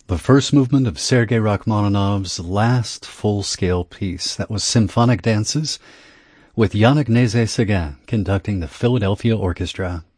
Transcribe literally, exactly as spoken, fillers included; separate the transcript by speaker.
Speaker 1: the first movement of Sergei Rachmaninoff's last full-scale piece. That was Symphonic Dances, with Yannick Nézet-Séguin conducting the Philadelphia Orchestra.